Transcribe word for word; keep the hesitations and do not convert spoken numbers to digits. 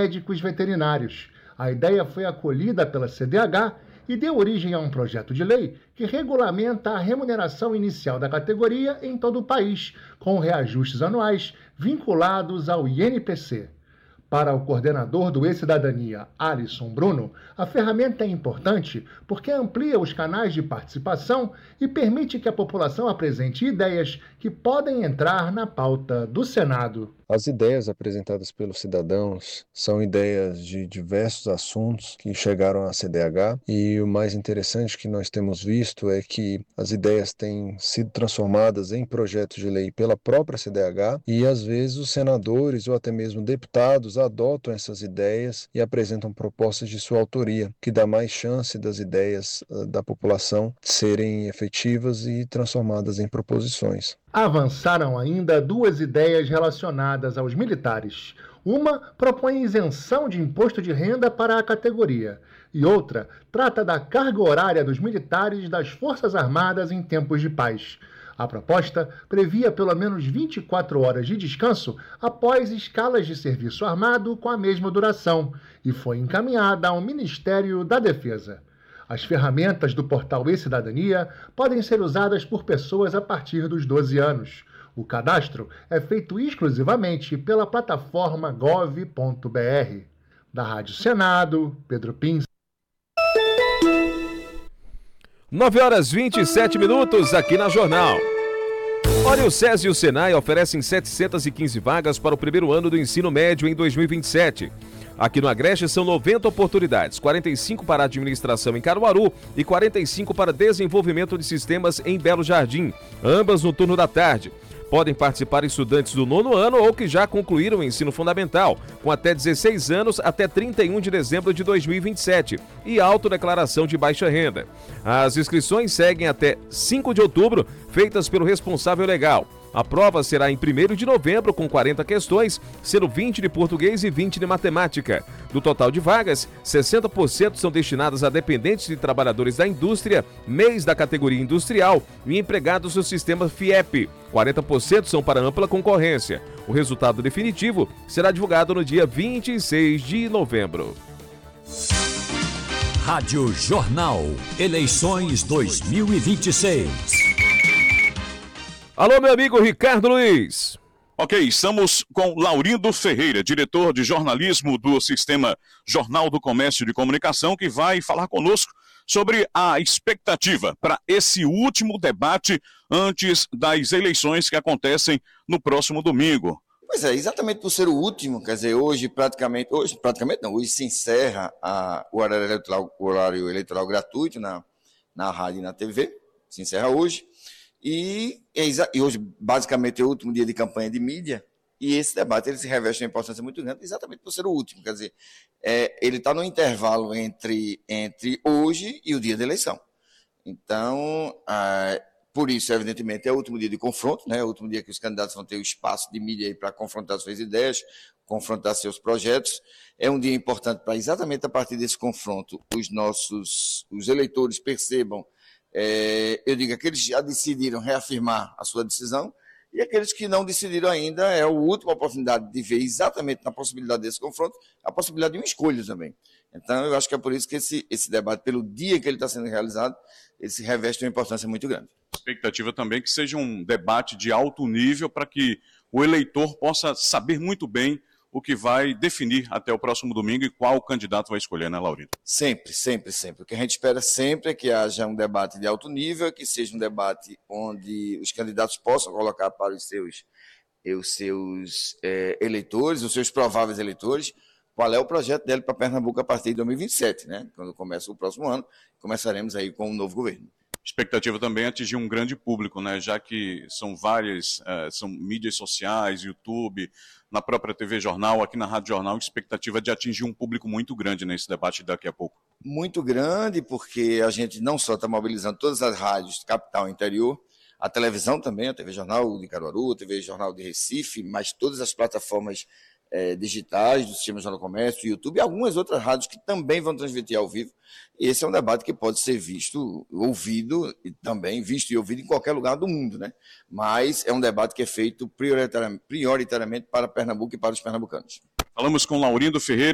médicos veterinários. A ideia foi acolhida pela C D H e deu origem a um projeto de lei que regulamenta a remuneração inicial da categoria em todo o país, com reajustes anuais vinculados ao I N P C. Para o coordenador do E-Cidadania, Alisson Bruno, a ferramenta é importante porque amplia os canais de participação e permite que a população apresente ideias que podem entrar na pauta do Senado. As ideias apresentadas pelos cidadãos são ideias de diversos assuntos que chegaram à C D H, e o mais interessante que nós temos visto é que as ideias têm sido transformadas em projetos de lei pela própria C D H, e às vezes os senadores ou até mesmo deputados adotam essas ideias e apresentam propostas de sua autoria, que dá mais chance das ideias da população serem efetivas e transformadas em proposições. Avançaram ainda duas ideias relacionadas aos militares. Uma propõe isenção de imposto de renda para a categoria e outra trata da carga horária dos militares das Forças Armadas em tempos de paz. A proposta previa pelo menos vinte e quatro horas de descanso após escalas de serviço armado com a mesma duração e foi encaminhada ao Ministério da Defesa. As ferramentas do portal E-Cidadania podem ser usadas por pessoas a partir dos doze anos. O cadastro é feito exclusivamente pela plataforma gov ponto br. Da Rádio Senado, Pedro Pins. nove horas e vinte e sete minutos aqui na Jornal. Olha, o SES e o Senai oferecem setecentas e quinze vagas para o primeiro ano do ensino médio em dois mil e vinte e sete. Aqui no Agreste são noventa oportunidades, quarenta e cinco para administração em Caruaru e quarenta e cinco para desenvolvimento de sistemas em Belo Jardim, ambas no turno da tarde. Podem participar estudantes do nono ano ou que já concluíram o ensino fundamental, com até dezesseis anos até trinta e um de dezembro de dois mil e vinte e sete, e autodeclaração de baixa renda. As inscrições seguem até cinco de outubro, feitas pelo responsável legal. A prova será em primeiro de novembro, com quarenta questões, sendo vinte de português e vinte de matemática. Do total de vagas, sessenta por cento são destinadas a dependentes e trabalhadores da indústria, M E Is da categoria industrial e empregados do sistema FIEP. quarenta por cento são para ampla concorrência. O resultado definitivo será divulgado no dia vinte e seis de novembro. Rádio Jornal. Eleições dois mil e vinte e seis. Alô, meu amigo Ricardo Luiz. Ok, estamos com Laurindo Ferreira, diretor de jornalismo do Sistema Jornal do Comércio de Comunicação, que vai falar conosco sobre a expectativa para esse último debate antes das eleições que acontecem no próximo domingo. Pois é, exatamente por ser o último, quer dizer, hoje praticamente, hoje praticamente não, hoje se encerra a, o, horário eleitoral, o horário eleitoral gratuito na, na rádio e na T V, se encerra hoje. E, e hoje, basicamente, é o último dia de campanha de mídia, e esse debate ele se reveste uma importância muito grande, exatamente por ser o último. Quer dizer, é, ele está no intervalo entre, entre hoje e o dia da eleição. Então, ah, por isso, evidentemente, é o último dia de confronto, né? É o último dia que os candidatos vão ter o espaço de mídia para confrontar suas ideias, confrontar seus projetos. É um dia importante para, exatamente a partir desse confronto, os nossos os eleitores percebam. É, eu digo, aqueles que já decidiram reafirmar a sua decisão, e aqueles que não decidiram ainda, é a última oportunidade de ver exatamente na possibilidade desse confronto, a possibilidade de uma escolha também. Então, eu acho que é por isso que esse, esse debate, pelo dia que ele está sendo realizado, ele se reveste uma importância muito grande. Expectativa também que seja um debate de alto nível para que o eleitor possa saber muito bem o que vai definir até o próximo domingo e qual candidato vai escolher, né, Laurindo? Sempre, sempre, sempre. O que a gente espera sempre é que haja um debate de alto nível, que seja um debate onde os candidatos possam colocar para os seus, os seus é, eleitores, os seus prováveis eleitores, qual é o projeto dele para Pernambuco a partir de dois mil e vinte e sete, né? Quando começa o próximo ano, começaremos aí com um novo governo. Expectativa também é atingir um grande público, né? Já que são várias, uh, são mídias sociais, YouTube, na própria T V Jornal, aqui na Rádio Jornal, expectativa de atingir um público muito grande nesse debate daqui a pouco. Muito grande, porque a gente não só está mobilizando todas as rádios, capital e interior, a televisão também, a T V Jornal de Caruaru, a T V Jornal de Recife, mas todas as plataformas é, digitais do Sistema Jornal do Comércio, YouTube e algumas outras rádios que também vão transmitir ao vivo. Esse é um debate que pode ser visto, ouvido e também visto e ouvido em qualquer lugar do mundo, né? Mas é um debate que é feito prioritariamente, prioritariamente para Pernambuco e para os pernambucanos. Falamos com Laurindo Ferreira.